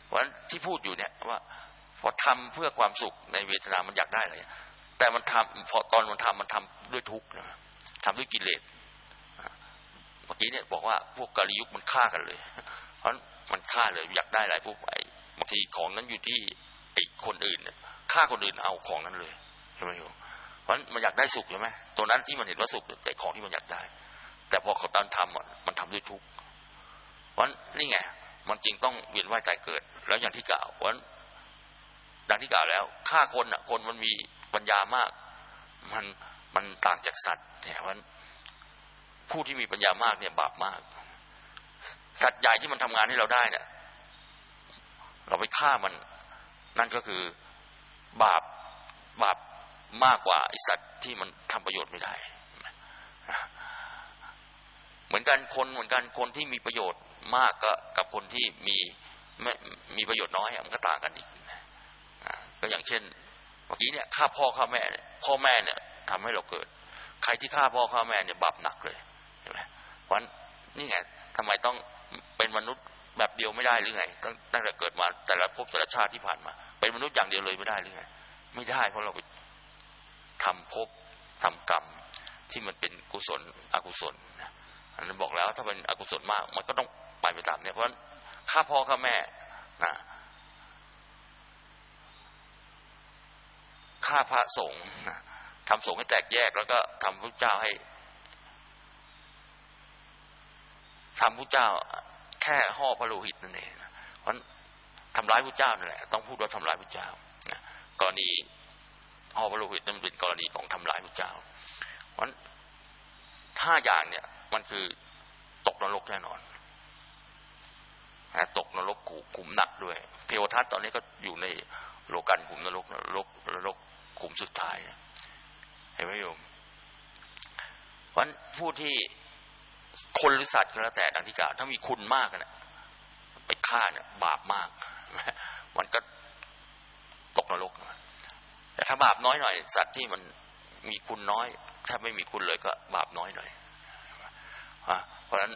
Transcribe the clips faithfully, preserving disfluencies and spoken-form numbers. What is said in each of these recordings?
เพราะฉะนั้นที่พูดอยู่เนี่ยว่าพอทำเพื่อความสุขในเวทนามันอยากได้อะไรแต่มันทำพอตอนมันทำมันทำด้วยทุกข์นะทำด้วยกิเลสเมื่อกี้เนี่ยบอกว่าพวกกาลียุคมันฆ่ากันเลยเพราะมันฆ่าเลยอยากได้อะไรพวกไอ้บางทีของนั้นอยู่ที่ไอ้คนอื่นเนี่ยฆ่าคนอื่นเอาของนั้นเลยใช่ไหมโยมเพราะมันอยากได้สุขใช่ไหมตัวนั้นที่มันเห็นว่าสุขแต่ของที่มันอยากได้แต่พอเขาตอนทำมันทำด้วยทุกข์เพราะนี่ไงมันจริงต้องเวียนว่ายตายเกิดแล้วอย่างที่กล่าวเพราะดังที่กล่าวแล้วฆ่าคนอ่ะคนมันมีปัญญามากมันมันต่างจากสัตว์เนี่ยเพราะผู้ที่มีปัญญามากเนี่ยบาปมากสัตว์ใหญ่ที่มันทำงานให้เราได้เนี่ยเราไปฆ่ามันนั่นก็คือบาปบาปมากกว่าไอ้สัตว์ที่มันทำประโยชน์ไม่ได้เหมือนกันคนเหมือนกันคนที่มีประโยชน์มากก็กับคนที่มีไม่มีประโยชน์น้อยมันก็ต่างกันอีกก็อย่างเช่นเมื่อกี้เนี่ยฆ่าพ่อฆ่าแม่เนี่ยพ่อแม่เนี่ยทำให้เราเกิดใครที่ฆ่าพ่อฆ่าแม่เนี่ยบาปหนักเลยใช่ไหมเพราะนี่ไงทำไมต้องเป็นมนุษย์แบบเดียวไม่ได้หรือไงตั้งตั้งแต่เกิดมาแต่ละภพแต่ละชาติที่ผ่านมาเป็นมนุษย์อย่างเดียวเลยไม่ได้หรือไงไม่ได้เพราะเราไปทำภพทำกรรมที่มันเป็นกุศลอกุศลอันนั้นบอกแล้วถ้าเป็นอกุศลมากมันก็ต้องไปไปตามเนี่ยเพราะฆ่าพ่อฆ่าแม่นะฆ่าพระสงฆ์ทำสงฆ์ให้แตกแยกแล้วก็ทำพระเจ้าให้ทำพระเจ้าแค่ห่อพระโลหิตนั่นเองเพราะทำร้ายพระเจ้านั่นแหละต้องพูดว่าทำร้ายพระเจ้ากรณีห่อพระโลหิตนั่นเป็นกรณีของทำร้ายพระเจ้าเพราะห้าอย่างเนี่ยมันคือตกนรกแน่นอนตกนรกขุมหนักด้วยเทวทัตตอนนี้ก็อยู่ในโลกันขุมนรกนรกนรกขุมสุดท้ายเห็นไหมโยมเพราะผู้ที่คนหรือสัตว์ก็แล้วแต่ดังที่กล่าวถ้ามีคุณมากนะไปฆ่าเนี่ยบาปมากมันก็ตกนรกแต่ถ้าบาปน้อยหน่อยสัตว์ที่มันมีคุณน้อยถ้าไม่มีคุณเลยก็บาปน้อยหน่อยเพราะฉะนั้น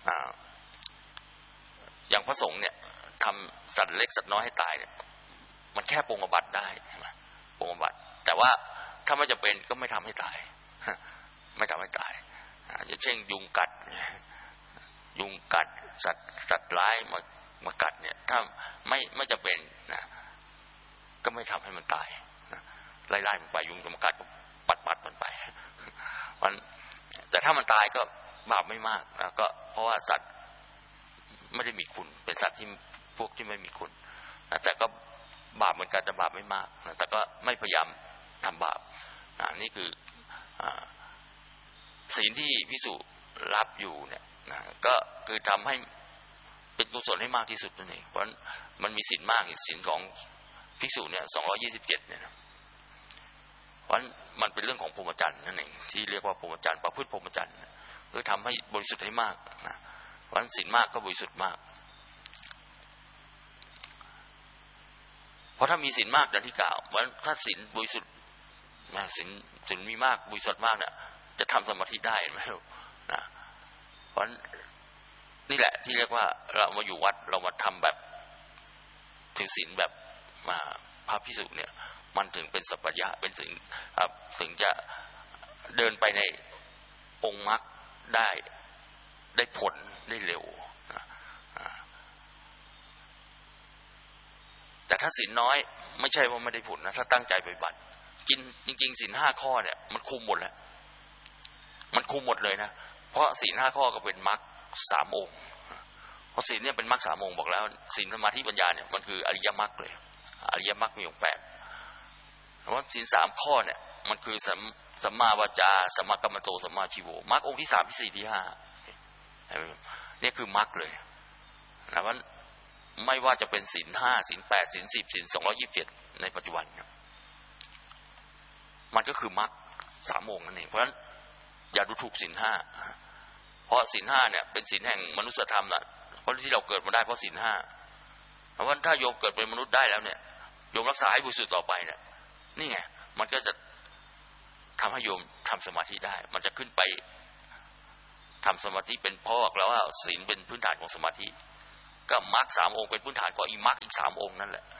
อย่างพระสงฆ์เนี่ยทำสัตว์เล็กสัตว์น้อยให้ตายเนี่ยมันแค่ปรงอาบัติได้ปรงอาบัติแต่ว่าถ้าไม่จำเป็นก็ไม่ทำให้ตายไม่ทำให้ตายอย่างเช่นยุงกัดยุงกัดสัตว์สัตว์ร้ายมามากัดเนี่ยถ้าไม่ไม่จำเป็นนะก็ไม่ทำให้มันตายไล่ๆมันไปยุงจะมากัดก็ปัดปัดมันไปมันแต่ถ้ามันตายก็บาปไม่มากนะก็เพราะว่าสัตว์ไม่ได้มีคุณเป็นสัตว์ที่พวกที่ไม่มีคุณนะแต่ก็บาปเหมือนกันแต่บาปไม่มากนะแต่ก็ไม่พยายามทำบาปนะนี่คือศีลที่ภิกษุรับอยู่เนี่ยนะก็คือทำให้เป็นกุศลให้มากที่สุดนั่นเองเพราะมันมีศีลมากศีลของภิกษุเนี่ยสองร้อยยี่สิบเจ็ดเนี่ยนะเพราะมันเป็นเรื่องของพรหมจรรย์นั่นเองที่เรียกว่าพรหมจรรย์ประพฤติพรหมจรรย์คือทำให้บริสุทธิ์ให้มากนะเพราะศีลมากก็บริสุทธิ์มากเพราะถ้ามีศีลมากอย่างที่กล่าวว่าถ้าศีลบริสุทธิ์นะศีลศีลมีมากบริสุทธิ์มากเนี่ยจะทำสมาธิได้ไหมนะเพราะนี่แหละที่เรียกว่าเรามาอยู่วัดเรามาทำแบบถือศีลแบบมาพระภิกษุเนี่ยมันถึงเป็นสัพพยะเป็นสิ่งถึงจะเดินไปในองค์มรรคได้ได้ผลได้เร็วนะแต่ถ้าศีลน้อยไม่ใช่ว่าไม่ได้ผลนะถ้าตั้งใจปฏิบัติกินจริงๆศีลห้าข้อเนี่ยมันคุมหมดแล้วมันคุมหมดเลยนะเพราะศีลห้าข้อก็เป็นมรรคสามองค์เพราะศีลเนี่ยเป็นมรรคสามองค์บอกแล้วศีลสมาธิปัญญาเนี่ยมันคืออริยมรรคเลยอริยมรรคมีองค์แปดเพราะศีลสามข้อเนี่ยมันคือสัมสัมมาวาจาสัมมากัมมันโตสัมมาชีโวมรรคองค์ที่สามที่สี่ที่ห้านี่คือมรรคเลยนะว่าไม่ว่าจะเป็นศีลห้าศีลแปดศีลสิบศีลสองร้อยยี่สิบเจ็ดในปัจจุบันมันก็คือมรรคสามองค์นั่นเองเพราะฉะนั้นอย่าดูถูกศีลห้าเพราะศีลห้าเนี่ยเป็นศีลแห่งมนุษยธรรมนะเพราะที่เราเกิดมาได้เพราะศีลห้าเพราะว่าถ้าโยมเกิดเป็นมนุษย์ได้แล้วเนี่ยโยมรักษาให้บริสุทธิ์ต่อไปเนี่ยนี่ไงมันก็จะทำให้โยมทำสมาธิได้มันจะขึ้นไปทำสมาธิเป็นพ่อแล้วว่าศีลเป็นพื้นฐานของสมาธิก็มรรคสามองค์เป็นพื้นฐานของอีมรรคอีกสามองค์นั่นแหละ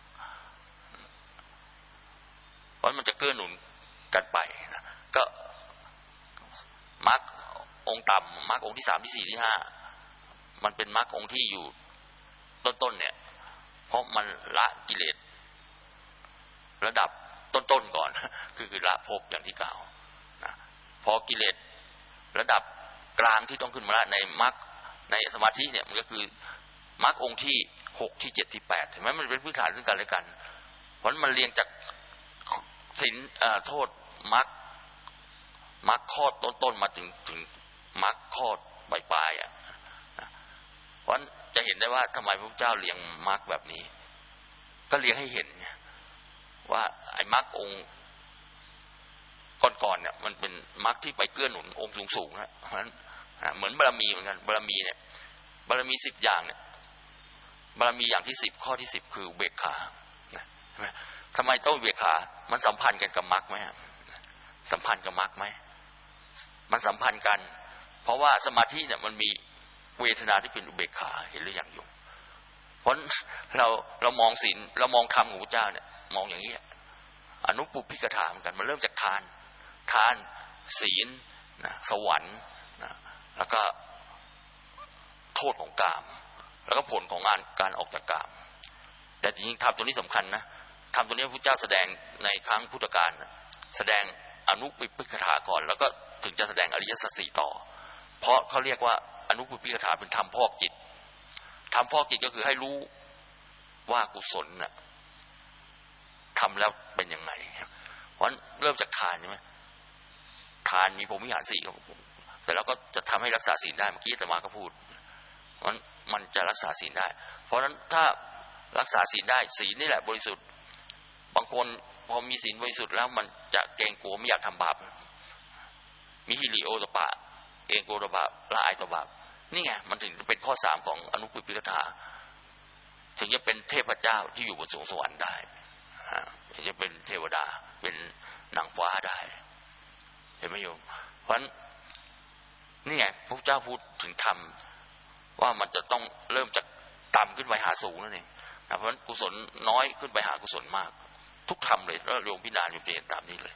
เพราะมันจะเกื้อหนุนกันไปนะก็มรรคองค์ต่ำมรรคองค์ที่สามที่สี่ที่ห้ามันเป็นมรรคองค์ที่อยู่ต้นๆเนี่ยเพราะมันละกิเลสระดับต้นๆก่อนคือคือละภพอย่างที่กล่าวนะพอกิเลสระดับกลางที่ต้องขึ้นมาละในมรรคในสมาธิเนี่ยมันก็คือมรรคองค์ที่หกที่เจ็ดที่แปดเห็นไหมมันเป็นพื้นฐานซึ่งกันและกันเพราะมันเรียงจากศีลโทษมรรคมรรคข้อต้นๆมาถึงถึงมรรคข้อปลายๆอ่ะเพราะจะเห็นได้ว่าทำไมพระพุทธเจ้าเรียงมรรคแบบนี้ก็เรียงให้เห็นว่าไอ้มรรคองค์ก่อนๆเนี่ยมันเป็นมรรคที่ไปเกื้อหนุนองค์สูงๆนะเพราะฉะนั้นเหมือนบารมีเหมือนกันบารมีเนี่ยบารมีสิบอย่างเนี่ยบารมีอย่างที่สิบข้อที่สิบคืออุเบกขาใช่ไหมทำไมต้องอุเบกขามันสัมพันธ์กันกับมรรคไหมสัมพันธ์กับมรรคไหมมันสัมพันธ์กันเพราะว่าสมาธิเนี่ยมันมีเวทนาที่เป็นอุเบกขาเห็นหรือยังโยมเพราะเราเรามองศีลเรามองธรรมของพระเจ้าเนี่ยมองอย่างนี้อนุปุพพิกถาเหมือนกันมันเริ่มจากทานทานศีลนะสวรรค์นะแล้วก็โทษของกามแล้วก็ผลของงานการออกจากกามแต่จริงๆธรรมตัวนี้สำคัญนะธรรมตัวนี้พระพุทธเจ้าแสดงในครั้งพุทธกาลแสดงอนุปุพพิกถาก่อนแล้วก็ถึงจะแสดงอริยสัจสี่ต่อเพราะเขาเรียกว่าอนุปุพพิกถาเป็นธรรมพอกจิตธรรมพอกจิตก็คือให้รู้ว่ากุศลน่ะทำแล้วเป็นยังไงเพราะเริ่มจากทานใช่ไหมทานมีพรหมวิหารสี่แต่แล้วก็จะทำให้รักษาศีลได้เมื่อกี้อาตมาก็พูดเพราะมันจะรักษาศีลได้เพราะฉะนั้นถ้ารักษาศีลได้ศีลนี่แหละบริสุทธิ์บางคนพอมีศีลบริสุทธิ์แล้วมันจะเกรงกลัวไม่อยากทำบาปมีฮิริโอตปะเกรงกลัวบาปละอายต่อบาปนี่ไงมันถึงเป็นข้อสามของอนุปุพพิกถาถึงจะเป็นเทพเจ้าที่อยู่บนสวงสวรรค์ได้ถึงจะเป็นเทวดาเป็นนางฟ้าได้เห็นไหมโยมเพราะฉะนั้นนี่ไงพระเจ้าพูดถึงธรรมว่ามันจะต้องเริ่มจากต่ำขึ้นไปหาสูงนั่นเองเพราะฉะนั้นกุศลน้อยขึ้นไปหากุศลมากทุกธรรมเลยแล้วโยมพิจารณาโยมจะเห็นตามนี้เลย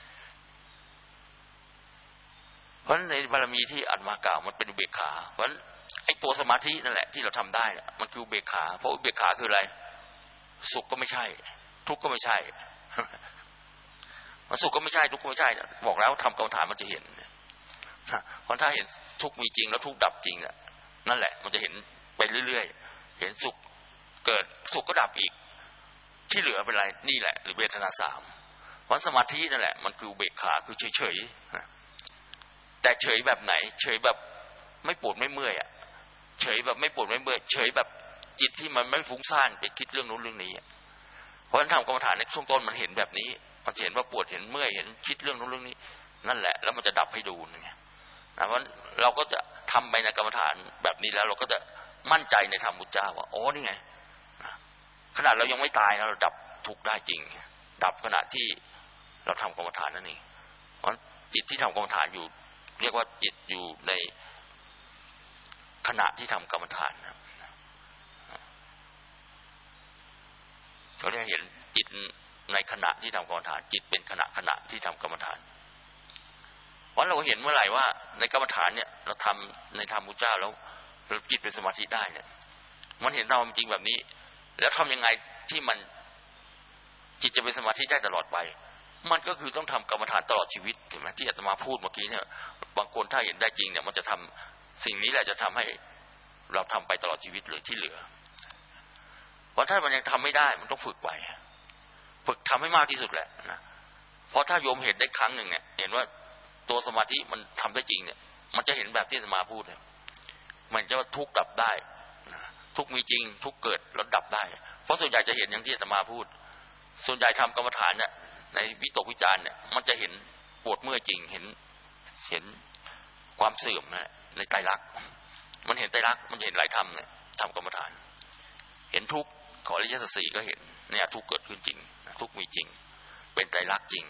เพราะฉะนั้นในบารมีที่อัตมากล่าวมันเป็นอุเบกขาเพราะฉะนั้นไอ้ตัวสมาธินั่นแหละที่เราทำได้มันคืออุเบกขาเพราะอุเบกขาคืออะไรสุขก็ไม่ใช่ทุกข์ก็ไม่ใช่สุขก็ไม่ใช่ทุกข์ก็ไม่ใช่บอกแล้วทำกรรมฐานมันจะเห็นเพราะถ้าเห็นทุกข์มีจริงแล้วทุกข์ดับจริงเนี่ยนั่นแหละมันจะเห็นไปเรื่อยๆเห็นสุขเกิดสุขก็ดับอีกที่เหลือเป็นอะไรนี่แหละหรือเวทนาสามเพราะสมาธินั่นแหละมันคืออุเบกขาคือเฉยๆแต่เฉยแบบไหนเฉยแบบไม่ปวดไม่เมื่อยอ่ะเฉยแบบไม่ปวดไม่เมื่อยเฉยแบบจิตที่มันไม่ฟุ้งซ่านไปคิดเรื่องนู้นเรื่องนี้เพราะฉะนั้นทำกรรมฐานในช่วงต้นมันเห็นแบบนี้มันเห็นว่าปวดเห็นเมื่อยเห็นคิดเรื่องนู้นเรื่องนี้นั่นแหละแล้วมันจะดับให้ดูไงนะเพราะเราก็จะทำไปในกรรมฐานแบบนี้แล้วเราก็จะมั่นใจในธรรมพุทธเจ้าว่าโอ้นี่ไงขนาดเรายังไม่ตายเราดับทุกข์ได้จริงดับขณะที่เราทำกรรมฐานนั่นเองเพราะจิตที่ทำกรรมฐานอยู่เรียกว่าจิตอยู่ในขณะที่ทำกรรมฐานนะเราได้เห็นจิตในขณะที่ทำกรรมฐานจิตเป็นขณะขณะที่ทำกรรมฐานเพราะเราเห็นเมื่อไหร่ว่าในกรรมฐานเนี่ยเราทำในธรรมพุทธเจ้าแล้วเราจิตเป็นสมาธิได้เนี่ยมันเห็นตามจริงแบบนี้แล้วทำยังไงที่มันจิตจะเป็นสมาธิได้ตลอดไปมันก็คือต้องทำกรรมฐานตลอดชีวิตถูกไหมที่อาตมาพูดเมื่อกี้เนี่ยบางคนถ้าเห็นได้จริงเนี่ยมันจะทำสิ่งนี้แหละจะทำให้เราทำไปตลอดชีวิตเลยที่เหลือเพราะถ้ามันยังทำไม่ได้มันต้องฝึกไว้ฝึกทำให้มากที่สุดแหละนะเพราะถ้าโยมเห็นได้ครั้งหนึ่งเนี่ยเห็นว่าตัวสมาธิมันทำได้จริงเนี่ยมันจะเห็นแบบที่อาตมาพูดเนี่ยมันจะว่าทุกข์ดับได้ทุกข์มีจริงทุกข์เกิดแล้วดับได้เพราะส่วนใหญ่จะเห็นอย่างที่อาตมาพูดส่วนใหญ่ทำกรรมฐานเนี่ยในวิตกวิจารเนี่ยมันจะเห็นปวดเมื่อยจริงเห็นเห็นความเสื่อมนะในไตรลักษณ์มันเห็นไตรลักษณ์มันเห็นหลายธรรมเนี่ยทำกรรมฐานเห็นทุกข์ขออริยสัจสี่ก็เห็นเนี่ยทุกข์เกิดขึ้นจริงทุกข์มีจริงเป็นไตรลักษณ์จริง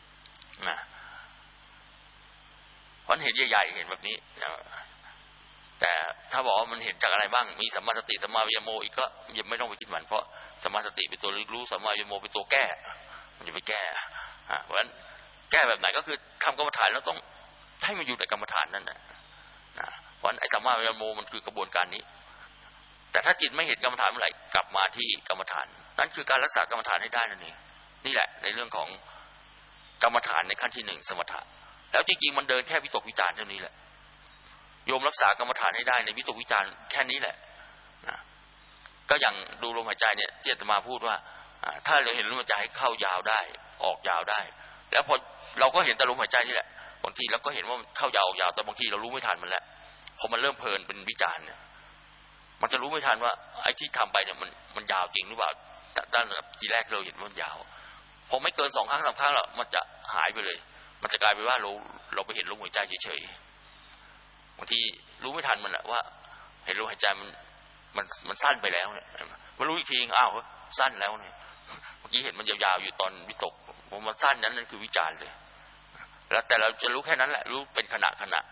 นะเพราะเห็นใหญ่ๆเห็นแบบนี้แต่ถ้าบอกว่ามันเห็นจากอะไรบ้างมีสัมมาสติสัมมาวิยโมอีกก็ยังไม่ต้องไปคิดหมันเพราะสัมมาสติเป็นตัวรู้สัมมาวิยโมเป็นตัวแก้มันจะไปแก้เพราะฉะนั้นแก้แบบไหนก็คือทำกรรมฐานแล้วต้องให้มันอยู่ในกรรมฐานนั่นแหละเพราะไอ้สัมมาวิยโมมันคือกระบวนการนี้แต่ถ้าจิตไม่เห็นกรรมฐานเมื่อไหร่กลับมาที่กรรมฐานนั่นคือการรักษากรรมฐานให้ได้นั่นเองนี่แหละในเรื่องของกรรมฐานในขั้นที่หนึ่งสมถะแล้วจริงๆมันเดินแค่วิตกวิจารณ์เท่านี้แหละโยมรักษากรรมฐานให้ได้ในวิตกวิจารณ์แค่นี้แหละนะก็อย่างดูลมหายใจเนี่ยที่อาตมาพูดว่าถ้าเราเห็นลมหายใจเข้ายาวได้ออกยาวได้แล้วพอเราก็เห็นแต่ลมหายใจนี่แหละบางทีเราก็เห็นว่าเข้ายาวออกยาวแต่บางทีเรารู้ไม่ทันมันแล้วพอมันเริ่มเพลินเป็นวิจารณ์เนี่ยมันจะรู้ไม่ทันว่าไอ้ที่ทำไปเนี่ยมันมันยาวจริงหรือเปล่าด้านทีแรกเราเห็นว่ามันยาวพอไม่เกินสองครั้งสามครั้งแล้วมันจะหายไปเลยมันจะกลายเป็นว่าเราเราไปเห็นลมหายใจเฉยๆบางทีรู้ไม่ทันมันแหละว่าเห็นลมหายใจมันมันมันสั้นไปแล้วเนี่ยมารู้อีกทีอ้าวสั้นแล้วเนี่ยเมื่อกี้เห็นมันยาวๆอยู่ตอนวิตกผมมันสั้นนั้นนั่นคือวิจารณ์เลยแล้วแต่เราจะรู้แค่นั้นแหละรู้เป็นขณะขณะ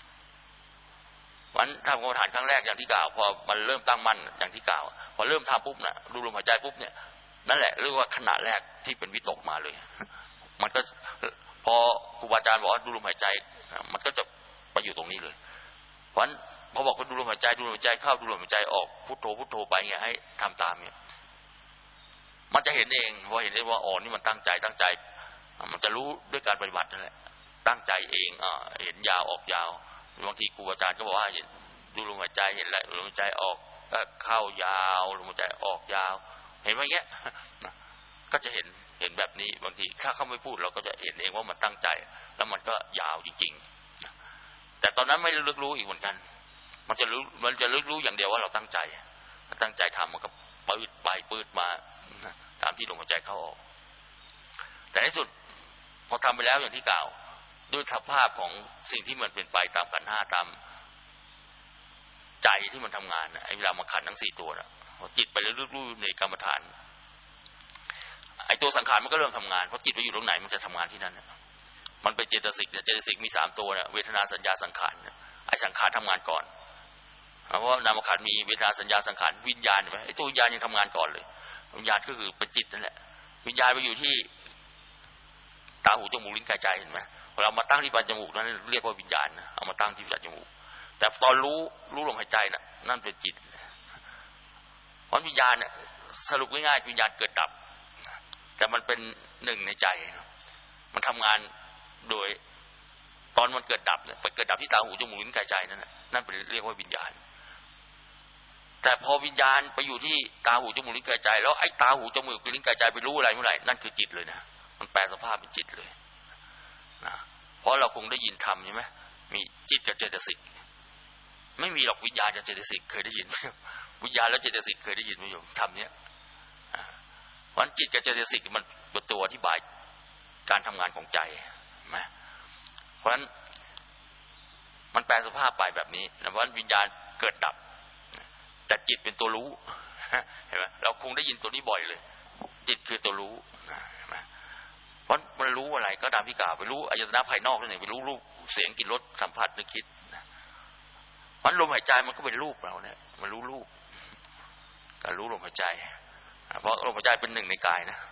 วันทำกรรมฐานครั้งแรกอย่างที่กล่าวพอมันเริ่มตั้งมั่นอย่างที่กล่าวพอเริ่มทำปุ๊บน่ะดูลมหายใจปุ๊บเนี่ยนั่นแหละเรียกว่าขณะแรกที่เป็นวิตกมาเลยมันก็พอครูบาอาจารย์บอกว่าดูลมหายใจมันก็จะไปอยู่ตรงนี้เลยเพราะฉะนั้นพอบอกว่าดูลมหายใจดูลมหายใจเข้าดูลมหายใจออกพุทโธพุทโธไปเงี้ยให้ทำตามเนี่ยมันจะเห็นเองพอเห็นได้ว่าอ๋อนี่มันตั้งใจตั้งใจมันจะรู้ด้วยการปฏิบัตินั่นแหละตั้งใจเองอ่าเห็นยาวออกยาวบางทีครูอาจารย์ก็บอกว่าเห็นดูลมหายใจเห็นแล้วลมหายใจออกก็เข้ายาวลมหายใจออกยาวเห็นไหมเงี้ยก็จะเห็นเห็นแบบนี้บางทีถ้าเขาไม่พูดเราก็จะเห็นเองว่ามันตั้งใจแล้วมันก็ยาวจริงๆแต่ตอนนั้นไม่ลึกรู้อีกเหมือนกันมันจะรู้มันจะลึกรู้อย่างเดียวว่าเราตั้งใจตั้งใจทำมันก็ปืดไปปืดมาตามที่ลมหายใจเข้าออกแต่ในสุดพอทำไปแล้วอย่างที่กล่าวด้วยสภาพของสิ่งที่มันเป็นไปตามขันธ์ห้าตามใจที่มันทำงานไอ้เวลามาขันทั้งสี่ตัวน่ะจิตไปลึกรู้ในกรรมฐานไอ้ตัวสังขารมันก็เริ่มทำงานเพราะจิตไปอยู่ตรงไหนมันจะทำงานที่นั่นมันเป็นเจตสิกเจตสิกมีสามตัวเนี่ยเวทนาสัญญาสังขารไอ้สังขารทำงานก่อนเพราะว่านามขันธ์มีเวทนาสัญญาสังขารวิญญาณใช่ไหมไอ้ตัววิญญาณยังทำงานก่อนเลยวิญญาณก็คือเป็นจิตนั่นแหละวิญญาณไปอยู่ที่ตาหูจมูกลิ้นกายใจเห็นไหมพอเรามาตั้งที่ปลายจมูกนั่นเรียกว่าวิญญาณนะเอามาตั้งที่ปลายจมูกแต่ตอนรู้รู้ลมหายใจน่ะนั่นเป็นจิตเพราะวิญญาณเนี่ยสรุปง่ายๆวิญญาณเกิดดับแต่มันเป็นหนึ่งในใจมันทำงานโดยตอนมันเกิดดับเนี่ยไปเกิดดับที่ตาหูจมูกลิ้นกายใจนั่นน่ะนั่นเป็นเรียกว่าวิญญาณแต่พอวิญญาณไปอยู่ที่ตาหูจมูกลิ้นกายใจแล้วไอ้ตาหูจมูกลิ้นกายใจไปรู้อะไรเมื่อไหร่นั่นคือจิตเลยนะมันแปลสภาพเป็นจิตเลยนะเพราะเราคงได้ยินธรรมใช่ไหมมีจิตกับเจตสิกไม่มีหรอกวิญญาณกับเจตสิกเคยได้ยินไหมวิญญาณแล้วเจตสิกเคยได้ยินไหมโยมธรรมเนี้ยเพราะจิตกับเจตสิกมันเป็นตัวอธิบายการทำงานของใจไหมเพราะฉะนั้นมันแปลสภาพไปแบบนี้นะว่าวิญญาณเกิดดับแต่จิตเป็นตัวรู้เห็นไหมเราคงได้ยินตัวนี้บ่อยเลยจิตคือตัวรู้เห็นไหมเพราะมันรู้อะไรก็ตามที่กล่าวไปรู้อายตนะภายนอกนั่นเองไปรู้รูปเสียงกลิ่นรสสัมผัสนึกคิดมันลมหายใจมันก็เป็นรูปเราเนี่ยมันรู้รูปการรู้ลมหายใจเพราะลมหายใจเป็นหนึ่งในกายนะ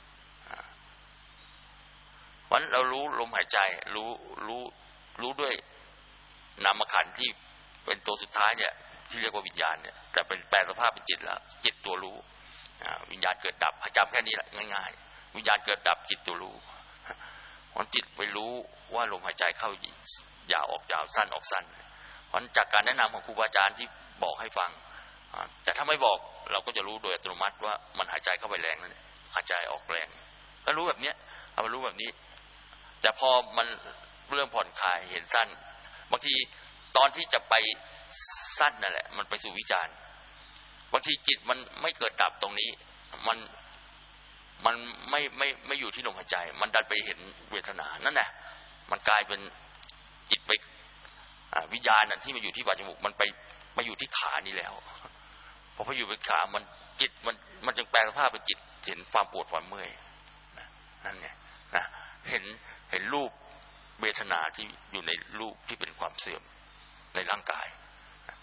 วันเรารู้ลมหายใจรู้รู้รู้ด้วยนามขันธ์ที่เป็นตัวสุดท้ายเนี่ยที่เรียกว่าวิญญาณเนี่ยแต่เป็นแปลสภาพเป็นจิตแล้วจิตตัวรู้วิญญาณเกิดดับจำแค่นี้แหละง่ายๆวิญญาณเกิดดับจิตตัวรู้วันจิตไปรู้ว่าลมหายใจเข้ายาวออกยาวสั้นออกสั้นวันจากการแนะนำของครูบาอาจารย์ที่บอกให้ฟังแต่ถ้าไม่บอกเราก็จะรู้โดยอัตโนมัติว่ามันหายใจเข้าไปแรงนั่นหายใจออกแรงก็รู้แบบนี้เอามารู้แบบนี้แต่พอมันเริ่มผ่อนคลายเห็นสั้นบางทีตอนที่จะไปสั้นนั่นแหละมันไปสู่วิจารณ์บางทีจิตมันไม่เกิดดับตรงนี้มันมันไม่ไม่ไม่อยู่ที่ลมหายใจมันดันไปเห็นเวทนานั่นแหละมันกลายเป็นจิตไปวิญญาณนั่นที่มันอยู่ที่ปลายจมูกมันไปมาอยู่ที่ขานี่แล้วพอพออยู่บนขามันจิตมันมันจึงแปลสภาพเป็นจิตเห็นความปวดความเมื่อยนั่นไงนะเห็นเห็นรูปเวทนาที่อยู่ในรูปที่เป็นความเสื่อมในร่างกาย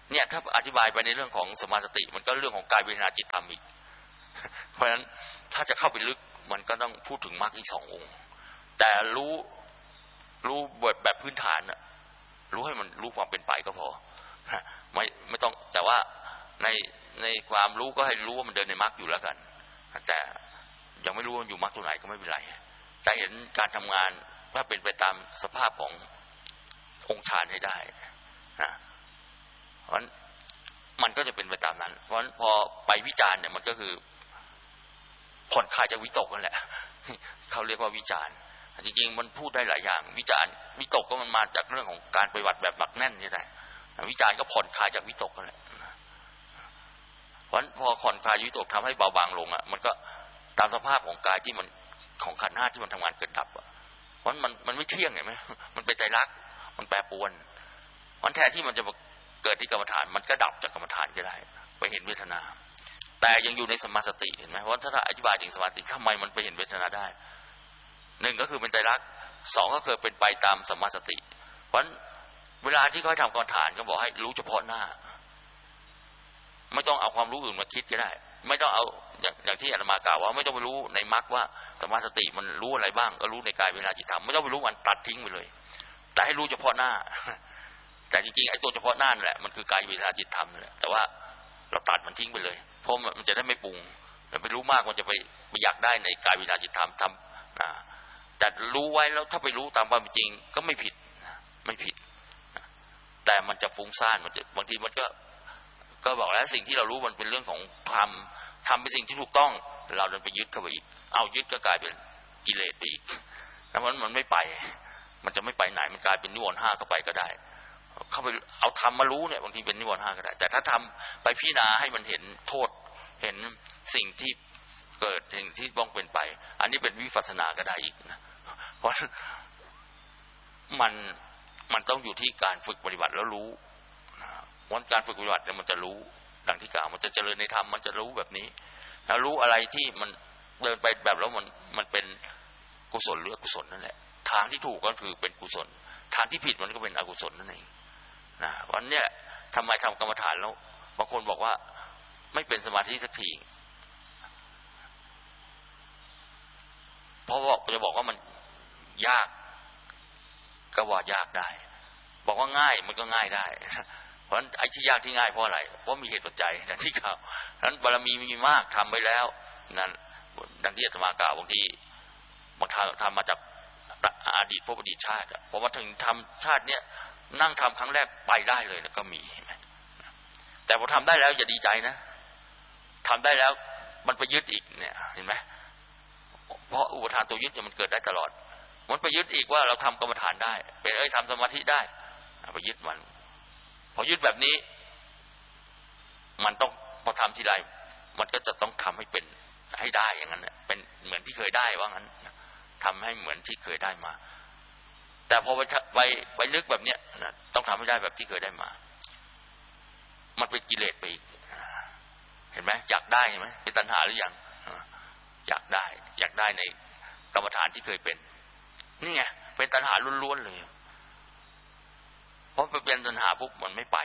เนี่ยถ้าอธิบายไปในเรื่องของสมาสติมันก็เรื่องของกายเวทนาจิตธรรมอีกเพราะฉะนั้นถ้าจะเข้าไปลึกมันก็ต้องพูดถึงมรรคอีกสององค์แต่รู้รู้แบบแบบพื้นฐานนะรู้ให้มันรู้ความเป็นไปก็พอไม่ไม่ต้องแต่ว่าในในความรู้ก็ให้รู้ว่ามันเดินในมรรคอยู่แล้วกันแต่ยังไม่รู้ว่าอยู่มรรคตัวไหนก็ไม่เป็นไรแต่เห็นการทำงานว่าเป็นไปตามสภาพขององค์ฌานให้ได้นะเพราะมันก็จะเป็นไปตามนั้นเพราะฉะนั้นพอไปวิจารณ์เนี่ยมันก็คือผ่อนคลายจากวิตกนั่นแหละเขาเรียกว่าวิจารณ์จริงๆมันพูดได้หลายอย่างวิจารณ์วิตกก็มันมาจากเรื่องของการปฏิบัติแบบหนักแน่นนี่แหละวิจารณ์ก็ผ่อนคลายจากวิตกนั่นแหละเพราะฉะนั้นพอผ่อนคลายวิตกทำให้เบาบางลงอ่ะมันก็ตามสภาพของกายที่มันของขันธ์ห้าที่มันทำงานเกิดดับอ่ะเพราะมันมันไม่เที่ยงเห็นไหมมันเป็นไตรลักษณ์มันแปรปรวนมันแทนที่มันจะเกิดที่กรรมฐานมันก็ดับจากกรรมฐานก็ได้ไปเห็นเวทนาแต่ยังอยู่ในสมาสติเห็นไหมเพราะถ้าอธิบายถึงสมาสติทำไมมันไปเห็นเวทนาได้หนึ่งก็คือเป็นไตรลักษณ์สองก็คือเป็นไปตามสมาสติเพราะเวลาที่เขาทำกรรมฐานก็บอกให้รู้เฉพาะหน้าไม่ต้องเอาความรู้อื่นมาคิดก็ได้ไม่ต้องเอาอย่างอย่างที่อาตมากล่าวว่าไม่ต้องไปรู้ในมรรคว่าสมาสติมันรู้อะไรบ้างก็รู้ในกายเวทนาจิตธรรมไม่ต้องไปรู้มันตัดทิ้งไปเลยแต่ให้รู้เฉพาะหน้าแต่จริงๆไอ้ตัวเฉพาะหน้านั่นแหละมันคือกายเวทนาจิตธรรมนั่นแหละแต่ว่าเราตัดมันทิ้งไปเลยเพราะมันจะได้ไม่ปรุงแต่ไปรู้มากมันจะไปไปอยากได้ในกายเวทนาจิตธรรมทำนะแต่รู้ไว้แล้วถ้าไปรู้ตามความจริงก็ไม่ผิดไม่ผิดแต่มันจะฟุ้งซ่านมันจะบางทีมันก็ก็บอกแล้วสิ่งที่เรารู้มันเป็นเรื่องของธรรมทำเป็นสิ่งที่ถูกต้องเราเดินไปยึดเข้าไปอีกเอายึดก็กลายเป็นกิเลสไปอีกแล้วมันมันไม่ไปมันจะไม่ไปไหนมันกลายเป็นนิวรณ์ห้าเข้าไปก็ได้เข้าไปเอาธรรมมารู้เนี่ยบางทีเป็นนิวรณ์ห้าก็ได้แต่ถ้าทำไปพิจารณาให้มันเห็นโทษเห็นสิ่งที่เกิดสิ่งที่ต้องเป็นไปอันนี้เป็นวิปัสสนาก็ได้อีกนะเพราะมันมันต้องอยู่ที่การฝึกปฏิบัติแล้วรู้วันการฝึกปฏิบัติเนี่ยมันจะรู้ดังที่กล่าวมันจะเจริญในธรรมมันจะรู้แบบนี้แล้วรู้อะไรที่มันเดินไปแบบแล้วมันมันเป็นกุศลหรืออกุศลนั่นแหละทางที่ถูกก็คือเป็นกุศลทางที่ผิดมันก็เป็นอกุศลนั่นเองนะวันเนี้ยทำไมทำกรรมฐานแล้วบางคนบอกว่าไม่เป็นสมาธิสักทีเพราะว่าจะบอกว่ามันยากก็ว่ายากได้บอกว่าง่ายมันก็ง่ายได้เพราะฉะนั้นไอ้ที่ยากที่ง่ายเพราะอะไรเพราะมีเหตุปัจจัยอย่างที่กล่าวฉะนั้นบารมีมีมากทำไปแล้วนั่นดังที่อาตมากล่าวบางทีบางทางทำมาจากอดีตภพอดีตชาติพอมาถึงทำชาติเนี้ยนั่งทำครั้งแรกไปได้เลยก็มีแต่พอทำได้แล้วอย่าดีใจนะทำได้แล้วมันไปยึดอีกเนี่ยเห็นไหมเพราะอุปทานตัวยึดเนี่ยมันเกิดได้ตลอดมันไปยึดอีกว่าเราทำกรรมฐานได้เป็นเอ้ยทำสมาธิได้ไปยึดมันพอยึดแบบนี้มันต้องพอทำทีไรมันก็จะต้องทำให้เป็นให้ได้อย่างนั้นเป็นเหมือนที่เคยได้ว่างั้นทำให้เหมือนที่เคยได้มาแต่พอไปไปไปนึกแบบเนี้ยนะต้องทำให้ได้แบบที่เคยได้มามันเป็นกิเลสไปอีกเห็นไหมอยากได้เห็นไหมเป็นตัณหาหรือยังอยากได้อยากได้ในกรรมฐานที่เคยเป็นนี่ไงเป็นตัณหาล้วนๆเลยเพราะไปเป็นตัณหาปุ๊บมันไม่ไป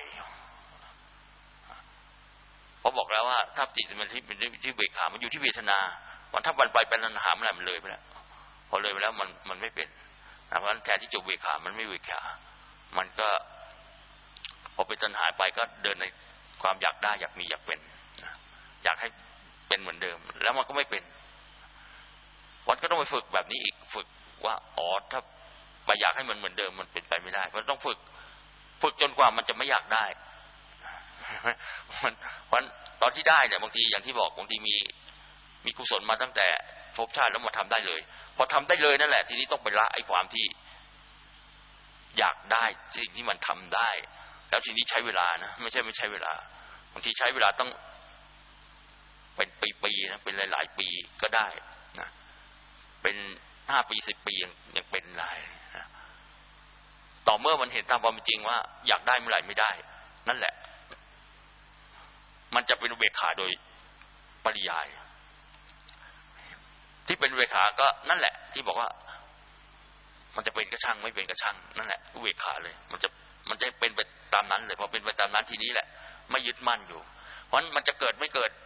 เพราะบอกแล้วว่าถ้าจิตมันที่เป็นที่เบกขามันอยู่ที่เวทนามันถ้ามันไปเป็นตัณหาเมื่อไหร่มันเลยไปแล้วพอเลยไปแล้วมันมันไม่เป็นเพราะฉะนั้นแทนที่จะเบกขามันไม่เบกขามันก็พอเป็นตัณหาไปก็เดินในความอยากได้อยากมีอยากเป็นอยากให้เป็นเหมือนเดิมแล้วมันก็ไม่เป็นวันก็ต้องไปฝึกแบบนี้อีกฝึกว่าอ๋อถ้าไปอยากให้มันเหมือนเดิมมันเป็นไปไม่ได้เพราะต้องฝึกฝึกจนกว่ามันจะไม่อยากได้มันวันตอนที่ได้เนี่ยบางทีอย่างที่บอกบางทีมีมีกุศลมาตั้งแต่ภพชาติแล้วมาทำได้เลยพอทำได้เลยนั่นแหละทีนี้ต้องไปละไอ้ความที่อยากได้สิ่งที่มันทำได้แล้วทีนี้ใช้เวลานะไม่ใช่ไม่ใช้เวลาบางทีใช้เวลาต้องเป็นปีๆนะเป็นหลายๆปีก็ได้นะเป็นห้าปีสิบปียังยังเป็นได้นะต่อเมื่อมันเห็นตามความจริงว่าอยากได้เมื่อไหร่ไม่ได้นั่นแหละมันจะเป็นอุเบกขาโดยปริยายที่เป็นอุเบกขาก็นั่นแหละที่บอกว่ามันจะเป็นกระช่างไม่เป็นกระช่างนั่นแหละอุเบกขาเลยมันจะมันจะเป็นไปตามนั้นเลยพอเป็นไปตามนั้นทีนี้แหละไม่ยึดมั่นอยู่เพราะมันจะเกิดไม่เกิด